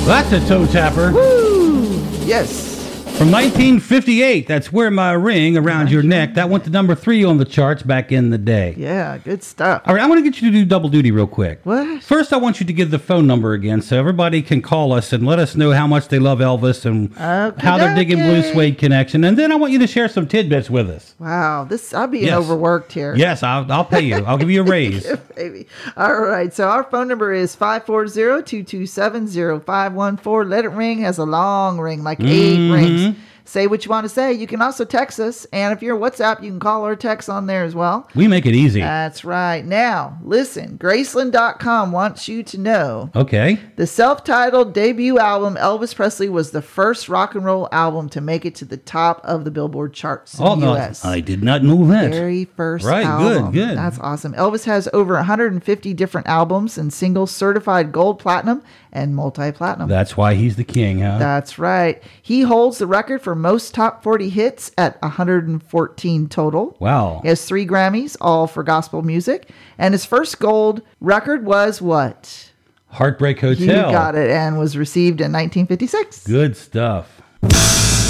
That's a toe tapper. Woo! Yes. From 1958, that's Wear My Ring Around Your Neck. That went to number 3 on the charts back in the day. Yeah, good stuff. All right, I want to get you to do double duty real quick. What? First, I want you to give the phone number again so everybody can call us and let us know how much they love Elvis and how they're digging Blue Suede Connection. And then I want you to share some tidbits with us. Wow, I'm being overworked here. Yes, I'll pay you. I'll give you a raise. Baby. All right, so our phone number is 540-227-0514. Let it ring. Has a long ring, like 8 rings. Say what you want to say. You can also text us. And if you're WhatsApp, you can call or text on there as well. We make it easy. That's right. Now, listen, Graceland.com wants you to know. Okay. The self-titled debut album, Elvis Presley, was the first rock and roll album to make it to the top of the Billboard charts in the U.S. I did not know that. Very first Right, album. good. That's awesome. Elvis has over 150 different albums and singles certified gold, platinum, and multi-platinum. That's why he's the king, huh? That's right. He holds the record for most top 40 hits at 114 total. Wow. He has 3 Grammys, all for gospel music. And his first gold record was what? Heartbreak Hotel. You got it, and was received in 1956. Good stuff.